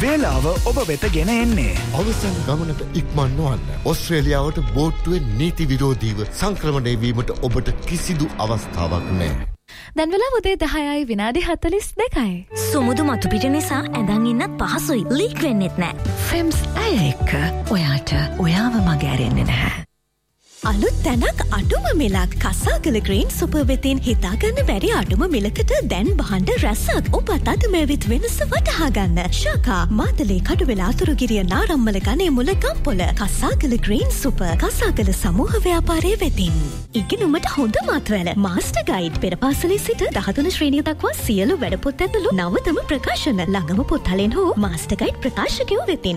වේලාව ඔබ වෙත ගෙන එන්නේ. අවසන් ගමනට ඉක්මන් නොවන්න. ඕස්ට්‍රේලියාවට බෝට්ටුවෙන් නීති විරෝධීව සංක්‍රමණය වීමට ඔබට කිසිදු අවස්ථාවක් නැහැ. දැන් වෙලාව උදේ 10යි විනාඩි 42යි. සුමුදු මතු පිට නිසා ඇඳන් ඉන්නත් පහසුයි. ලීක් වෙන්නෙත් නෑ. ෆෙම්ස් අය එක්ක ඔයාට ඔයාව මග ඇරෙන්නේ නැහැ. අලුත් තැනක් අඩුම මිලක් කසාගල ග්‍රීන් සුපර් වෙතින් හිතාගන්න බැරි අඩුම මිලකට දැන් බහන්න රැසක්. ඔබත් අද මෙවිත් වෙනස වටහා ගන්න. ශාකා මාතලේ කඩුවෙල අතුරුගිරිය නාරම්මල ගනේ මුල ගම්පොල කසාගල ග්‍රීන් සුපර් කසාගල සමූහ ව්‍යාපාරයේ වෙතින්. ඉගෙනුමට හොඳ මාතවැල මාස්ටර් ගයිඩ් පෙරපාසලේ සිට 13 ශ්‍රේණිය දක්වා සියලු වැඩපොත් ඇතුළු නවතම ප්‍රකාශන ළඟම පොත්හලෙන් හෝ මාස්ටර් ගයිඩ් ප්‍රකාශකයෝ වෙතින්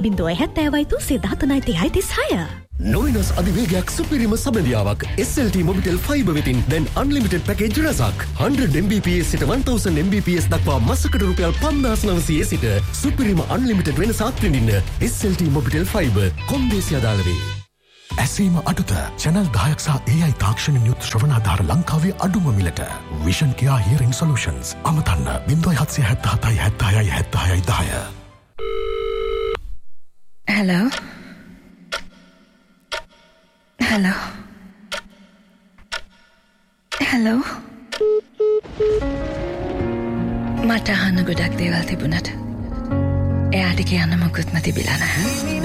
070 නොවිනස් අධිවේගයක් සුපිරිම සබඳියාවක් SLT මොබිටෙල් ෆයිබර් වෙතින් දැන් අන්ලිමිටඩ් පැකේජ් රසක් 100 Mbps සිට 1000 Mbps දක්වා මාසකට රුපියල් 5900 සිට සුපිරිම අන්ලිමිටඩ් වෙනසක් විඳින්න SLT මොබිටෙල් ෆයිබර් කොන්දේසි අදාළ වේ. ඇසීම අඩුත චැනල් 10ක් සහ AI තාක්ෂණින් යුත් ශ්‍රවණාධාර ලංකාවේ අඩුම මිලට විෂන් කියා හියරින් සොලියුෂන්ස් අමතන්න 0777 76 76 10. Hello. Hello. Hello. මට අහන්න ගොඩක් දේවල් තිබුණට එයාට කියන්න මොකුත්ම තිබිලා නැහැ.